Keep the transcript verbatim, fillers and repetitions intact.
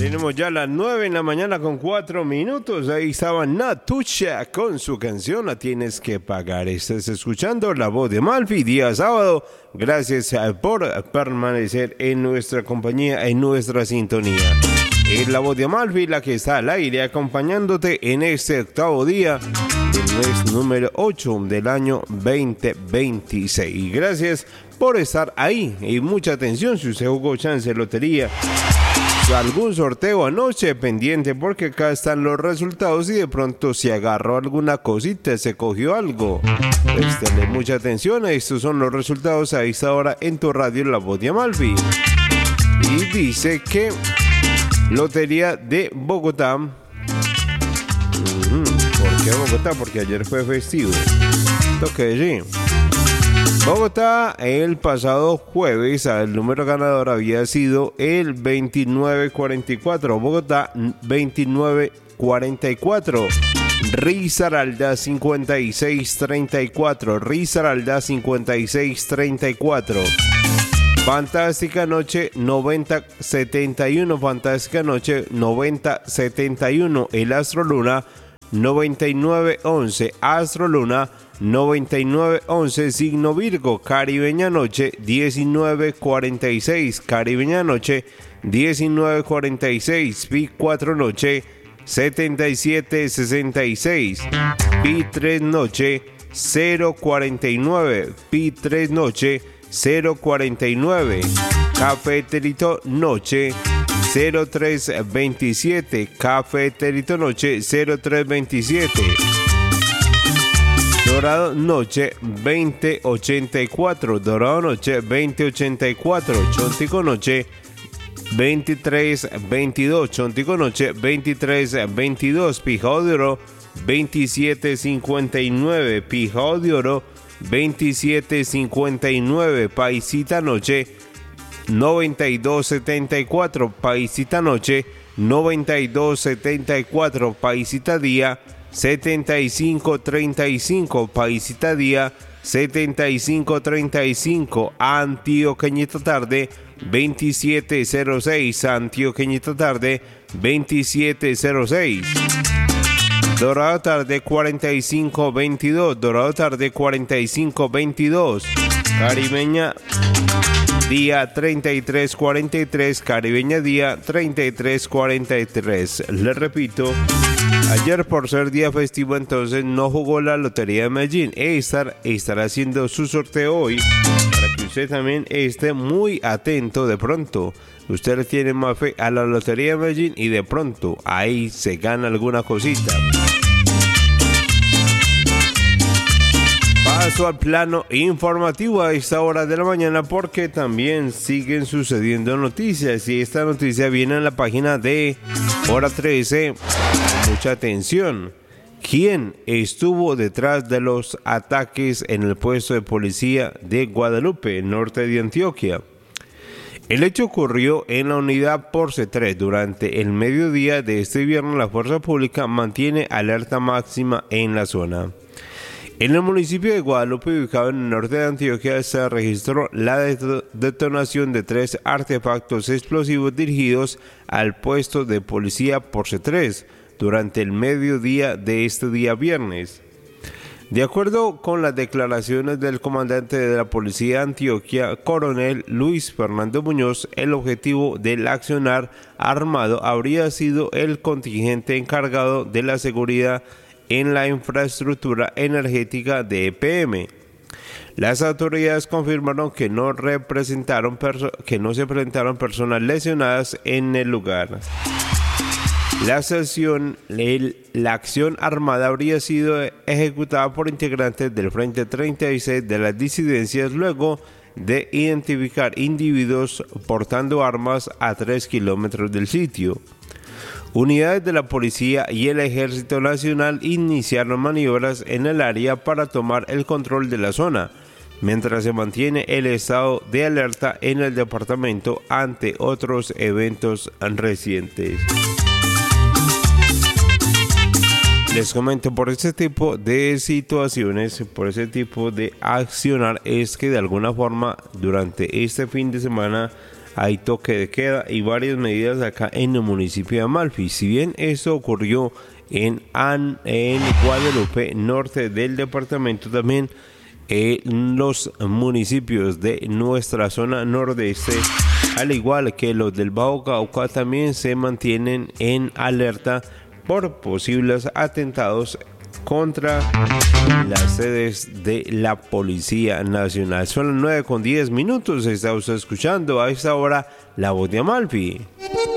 Tenemos ya las nueve en la mañana con cuatro minutos. Ahí estaba Natucha con su canción La Tienes que Pagar. Estás escuchando La Voz de Malfi, día sábado. Gracias por permanecer en nuestra compañía, en nuestra sintonía. Es La Voz de Malfi la que está al aire acompañándote en este octavo día del mes número ocho del año veinte veintiséis. Gracias por estar ahí y mucha atención si usted jugó chance lotería. Algún sorteo anoche pendiente porque acá están los resultados y de pronto se agarró alguna cosita, se cogió algo. Préstale mucha atención, estos son los resultados a esta hora en tu radio La Voz de Amalfi. Y dice que Lotería de Bogotá. ¿Por qué Bogotá? Porque ayer fue festivo. Toque sí. Bogotá, el pasado jueves, el número ganador había sido el veintinueve cuarenta y cuatro. Bogotá, veintinueve cuarenta y cuatro. Risaralda, cincuenta y seis treinta y cuatro. Risaralda, cincuenta y seis treinta y cuatro. Fantástica Noche, noventa setenta y uno. Fantástica Noche, noventa setenta y uno. El Astro Luna, noventa y nueve once. Astro Luna, noventa y nueve once. Signo Virgo. Caribeña Noche, diecinueve cuarenta y seis. Caribeña Noche, diecinueve cuarenta y seis. Pi cuatro Noche, setenta y siete sesenta y seis. Pi tres Noche, cero cuarenta y nueve. Pi tres Noche, cero cuarenta y nueve. Cafeterito Noche, cero tres veintisiete. Cafeterito Noche, cero tres veintisiete. Dorado Noche, veinte ochenta y cuatro. Dorado Noche, veinte ochenta y cuatro. Chontico Noche, veintitrés veintidós. Chontico Noche, veintitrés veintidós. Pijao de Oro, veintisiete cincuenta y nueve. Pijao de Oro, veintisiete cincuenta y nueve. Paisita Noche, noventa y dos setenta y cuatro. Paisita Noche, noventa y dos setenta y cuatro. Paisita Día, setenta y cinco treinta y cinco. Paisita Día, setenta y cinco treinta y cinco. Antioqueñita Tarde, veintisiete cero seis. Antioqueñita Tarde, veintisiete cero seis. Dorado Tarde, cuarenta y cinco veintidós. Dorado Tarde, cuarenta y cinco veintidós. Caribeña Día, treinta y tres cuarenta y tres. Caribeña Día, treinta y tres cuarenta y tres. Le repito, ayer por ser día festivo entonces no jugó la Lotería de Medellín. Estar estará haciendo su sorteo hoy para que usted también esté muy atento. De pronto usted le tiene más fe a la Lotería de Medellín y de pronto ahí se gana alguna cosita. Paso al plano informativo a esta hora de la mañana porque también siguen sucediendo noticias y esta noticia viene en la página de Hora trece. Mucha atención. ¿Quién estuvo detrás de los ataques en el puesto de policía de Guadalupe, norte de Antioquia? El hecho ocurrió en la unidad Porce tres. Durante el mediodía de este viernes, la fuerza pública mantiene alerta máxima en la zona. En el municipio de Guadalupe, ubicado en el norte de Antioquia, se registró la detonación de tres artefactos explosivos dirigidos al puesto de policía Porce tres durante el mediodía de este día viernes. De acuerdo con las declaraciones del comandante de la Policía de Antioquia, coronel Luis Fernando Muñoz, el objetivo del accionar armado habría sido el contingente encargado de la seguridad en la infraestructura energética de E P M. Las autoridades confirmaron que no representaron perso- que no se presentaron personas lesionadas en el lugar. La acción, el, la acción armada habría sido ejecutada por integrantes del Frente treinta y seis de las disidencias luego de identificar individuos portando armas a tres kilómetros del sitio. Unidades de la policía y el Ejército Nacional iniciaron maniobras en el área para tomar el control de la zona, mientras se mantiene el estado de alerta en el departamento ante otros eventos recientes. Les comento, por ese tipo de situaciones, por ese tipo de accionar, es que de alguna forma durante este fin de semana hay toque de queda y varias medidas acá en el municipio de Amalfi. Si bien esto ocurrió en, An, en Guadalupe, norte del departamento, también en los municipios de nuestra zona nordeste, al igual que los del Bajo Cauca, también se mantienen en alerta por posibles atentados contra las sedes de la Policía Nacional. Son las nueve con diez minutos. Está usted escuchando a esta hora La Voz de Amalfi.